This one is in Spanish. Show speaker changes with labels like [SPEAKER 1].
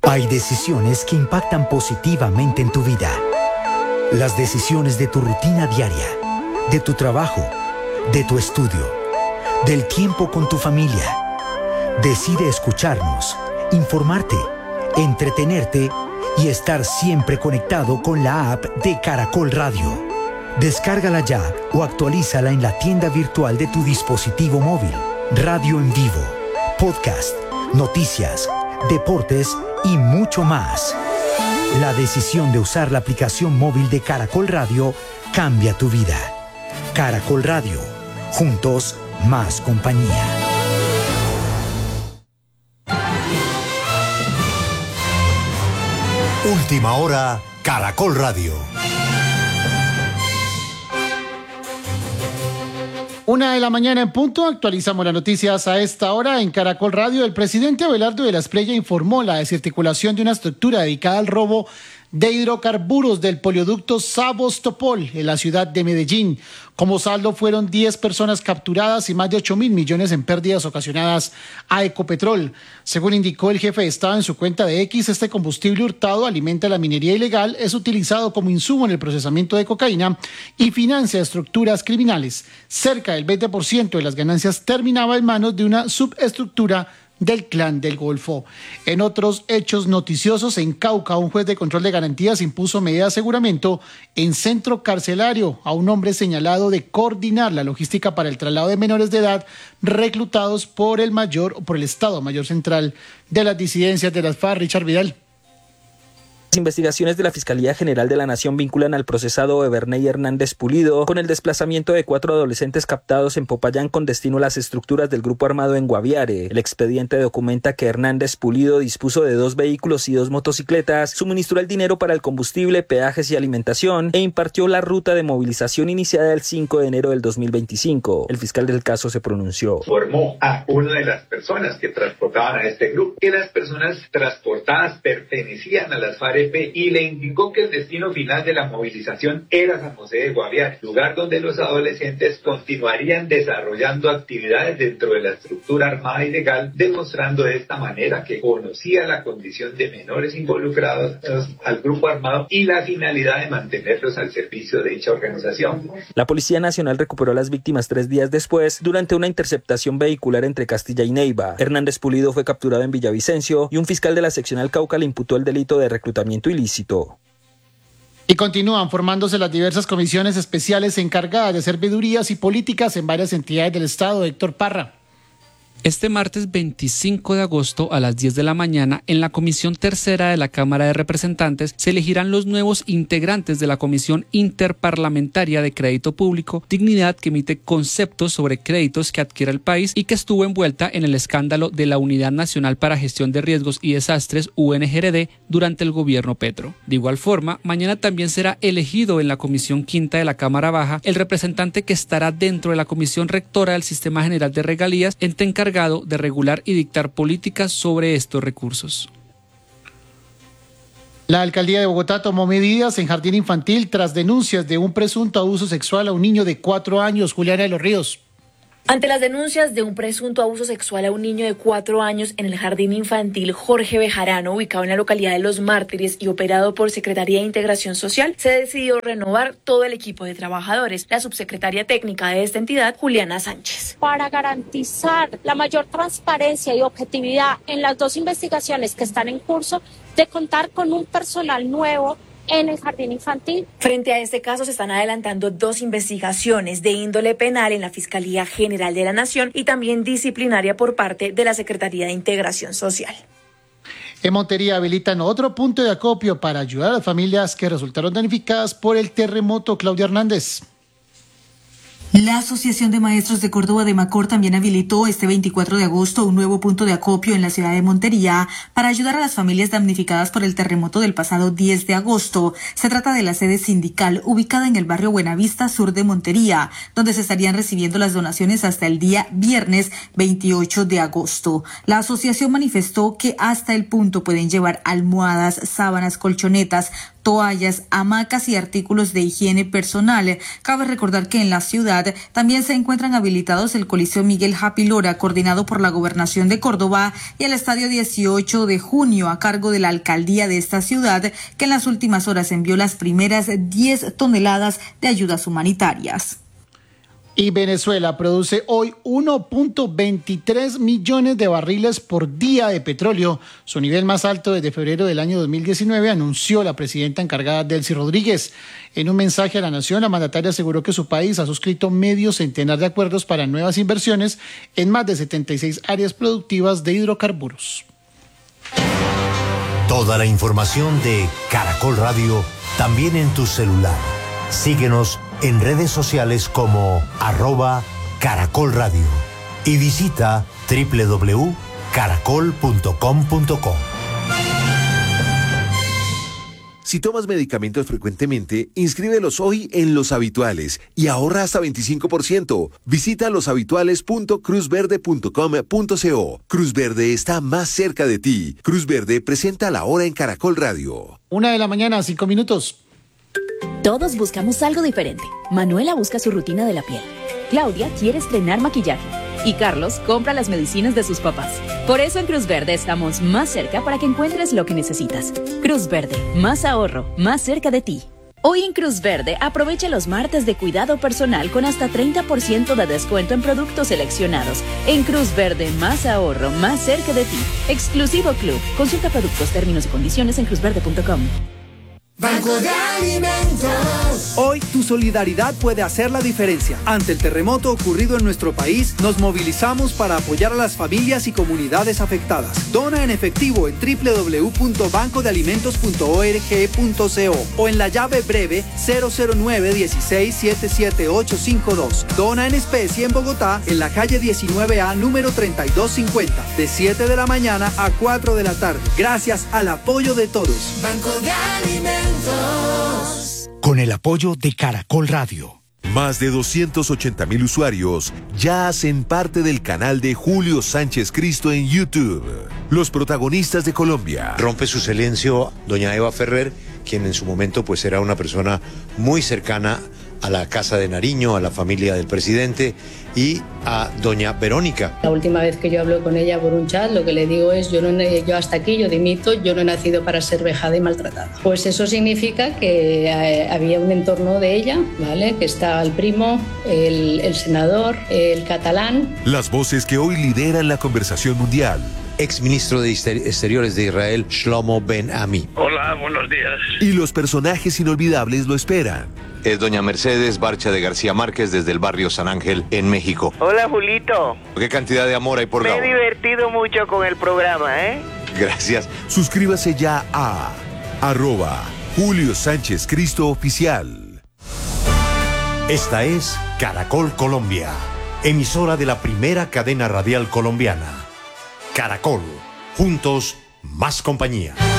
[SPEAKER 1] Hay decisiones que impactan positivamente en tu vida. Las decisiones de tu rutina diaria, de tu trabajo, de tu estudio, del tiempo con tu familia. Decide escucharnos, informarte, entretenerte y estar siempre conectado con la app de Caracol Radio. Descárgala ya o actualízala en la tienda virtual de tu dispositivo móvil. Radio en vivo, podcast, noticias, deportes y mucho más. La decisión de usar la aplicación móvil de Caracol Radio cambia tu vida. Caracol Radio. Juntos, más compañía.
[SPEAKER 2] Última hora, Caracol Radio.
[SPEAKER 3] 1:00 a.m. en punto, actualizamos las noticias a esta hora en Caracol Radio. El presidente Abelardo de la Espriella informó la desarticulación de una estructura dedicada al robo de hidrocarburos del polioducto Sabostopol en la ciudad de Medellín. Como saldo fueron 10 personas capturadas y más de 8.000 millones en pérdidas ocasionadas a Ecopetrol. Según indicó el jefe de Estado en su cuenta de X, este combustible hurtado alimenta la minería ilegal, es utilizado como insumo en el procesamiento de cocaína y financia estructuras criminales. Cerca del 20% de las ganancias terminaba en manos de una subestructura del Clan del Golfo. En otros hechos noticiosos, en Cauca, un juez de control de garantías impuso medida de aseguramiento en centro carcelario a un hombre señalado de coordinar la logística para el traslado de menores de edad reclutados por el Estado Mayor Central de las disidencias de las FARC. Richard Vidal.
[SPEAKER 4] Las investigaciones de la Fiscalía General de la Nación vinculan al procesado Eberney Hernández Pulido con el desplazamiento de 4 adolescentes captados en Popayán con destino a las estructuras del grupo armado en Guaviare. El expediente documenta que Hernández Pulido dispuso de 2 vehículos y 2 motocicletas, suministró el dinero para el combustible, peajes y alimentación e impartió la ruta de movilización iniciada el 5 de enero del 2025. El fiscal del caso se pronunció.
[SPEAKER 5] Informó a una de las personas que transportaban a este grupo que las personas transportadas pertenecían a las FARC y le indicó que el destino final de la movilización era San José de Guaviare, lugar donde los adolescentes continuarían desarrollando actividades dentro de la estructura armada ilegal, demostrando de esta manera que conocía la condición de menores involucrados al grupo armado y la finalidad de mantenerlos al servicio de dicha organización.
[SPEAKER 4] La Policía Nacional recuperó a las víctimas 3 días después durante una interceptación vehicular entre Castilla y Neiva. Hernández Pulido fue capturado en Villavicencio y un fiscal de la seccional Cauca le imputó el delito de reclutamiento ilícito.
[SPEAKER 3] Y continúan formándose las diversas comisiones especiales encargadas de servidurías y políticas en varias entidades del Estado. Héctor Parra.
[SPEAKER 6] Este martes 25 de agosto a las 10 de la mañana, en la Comisión Tercera de la Cámara de Representantes, se elegirán los nuevos integrantes de la Comisión Interparlamentaria de Crédito Público, dignidad que emite conceptos sobre créditos que adquiere el país y que estuvo envuelta en el escándalo de la Unidad Nacional para Gestión de Riesgos y Desastres, UNGRD, durante el gobierno Petro. De igual forma, mañana también será elegido en la Comisión Quinta de la Cámara Baja el representante que estará dentro de la Comisión Rectora del Sistema General de Regalías, ente encargado de regular y dictar políticas sobre estos recursos.
[SPEAKER 3] La alcaldía de Bogotá tomó medidas en jardín infantil tras denuncias de un presunto abuso sexual a un niño de 4 años. Juliana de los Ríos.
[SPEAKER 7] Ante las denuncias de un presunto abuso sexual a un niño de 4 años en el jardín infantil Jorge Bejarano, ubicado en la localidad de Los Mártires y operado por Secretaría de Integración Social, se decidió renovar todo el equipo de trabajadores. La subsecretaria técnica de esta entidad, Juliana Sánchez.
[SPEAKER 8] Para garantizar la mayor transparencia y objetividad en las 2 investigaciones que están en curso, de contar con un personal nuevo en el jardín infantil.
[SPEAKER 7] Frente a este caso se están adelantando 2 investigaciones de índole penal en la Fiscalía General de la Nación y también disciplinaria por parte de la Secretaría de Integración Social.
[SPEAKER 3] En Montería habilitan otro punto de acopio para ayudar a las familias que resultaron damnificadas por el terremoto. Claudia Hernández.
[SPEAKER 9] La Asociación de Maestros de Córdoba de Macor también habilitó este 24 de agosto un nuevo punto de acopio en la ciudad de Montería para ayudar a las familias damnificadas por el terremoto del pasado 10 de agosto. Se trata de la sede sindical ubicada en el barrio Buenavista Sur de Montería, donde se estarían recibiendo las donaciones hasta el día viernes 28 de agosto. La asociación manifestó que hasta el punto pueden llevar almohadas, sábanas, colchonetas, toallas, hamacas y artículos de higiene personal. Cabe recordar que en la ciudad también se encuentran habilitados el Coliseo Miguel Happy Lora, coordinado por la Gobernación de Córdoba, y el Estadio 18 de Junio, a cargo de la alcaldía de esta ciudad, que en las últimas horas envió las primeras 10 toneladas de ayudas humanitarias.
[SPEAKER 3] Y Venezuela produce hoy 1.23 millones de barriles por día de petróleo, su nivel más alto desde febrero del año 2019, anunció la presidenta encargada Delcy Rodríguez. En un mensaje a la nación, la mandataria aseguró que su país ha suscrito medio centenar de acuerdos para nuevas inversiones en más de 76 áreas productivas de hidrocarburos.
[SPEAKER 2] Toda la información de Caracol Radio también en tu celular. Síguenos en redes sociales como @Caracol Radio y visita www.caracol.com.co.
[SPEAKER 10] Si tomas medicamentos frecuentemente, inscríbelos hoy en Los Habituales y ahorra hasta 25%. Visita loshabituales.cruzverde.com.co. Cruz Verde está más cerca de ti. Cruz Verde presenta la hora en Caracol Radio.
[SPEAKER 3] 1:00 a.m, 5 minutos.
[SPEAKER 11] Todos buscamos algo diferente. Manuela busca su rutina de la piel. Claudia quiere estrenar maquillaje. Y Carlos compra las medicinas de sus papás. Por eso en Cruz Verde estamos más cerca para que encuentres lo que necesitas. Cruz Verde, más ahorro, más cerca de ti. Hoy en Cruz Verde aprovecha los martes de cuidado personal con hasta 30% de descuento en productos seleccionados. En Cruz Verde, más ahorro, más cerca de ti. Exclusivo Club. Consulta productos, términos y condiciones en cruzverde.com.
[SPEAKER 12] Banco de Alimentos. Hoy tu solidaridad puede hacer la diferencia. Ante el terremoto ocurrido en nuestro país, nos movilizamos para apoyar a las familias y comunidades afectadas. Dona en efectivo en www.bancodealimentos.org.co o en la llave breve 009-16-77852. Dona en especie en Bogotá, en la calle 19A, número 3250, de 7 de la mañana a 4 de la tarde. Gracias al apoyo de todos.
[SPEAKER 13] Banco de Alimentos.
[SPEAKER 1] Con el apoyo de Caracol Radio.
[SPEAKER 10] Más de 280,000 usuarios ya hacen parte del canal de Julio Sánchez Cristo en YouTube. Los protagonistas de Colombia.
[SPEAKER 14] Rompe su silencio doña Eva Ferrer, quien en su momento pues era una persona muy cercana a la Casa de Nariño, a la familia del presidente, y a doña Verónica.
[SPEAKER 15] La última vez que yo hablo con ella por un chat, lo que le digo es, yo hasta aquí, yo dimito, yo no he nacido para ser vejada y maltratada. Pues eso significa que había un entorno de ella, ¿vale? Que está el primo, el senador, el catalán.
[SPEAKER 10] Las voces que hoy lideran la conversación mundial.
[SPEAKER 14] Exministro de Exteriores de Israel, Shlomo Ben-Ami.
[SPEAKER 16] Hola, buenos días.
[SPEAKER 10] Y los personajes inolvidables lo esperan.
[SPEAKER 14] Es doña Mercedes Barcha de García Márquez desde el barrio San Ángel en México.
[SPEAKER 17] Hola, Julito.
[SPEAKER 14] ¿Qué cantidad de amor hay por Gabo?
[SPEAKER 17] Me he divertido mucho con el programa, ¿eh?
[SPEAKER 14] Gracias.
[SPEAKER 10] Suscríbase ya a @Julio Sánchez Cristo Oficial.
[SPEAKER 2] Esta es Caracol Colombia, emisora de la primera cadena radial colombiana. Caracol, juntos, más compañía.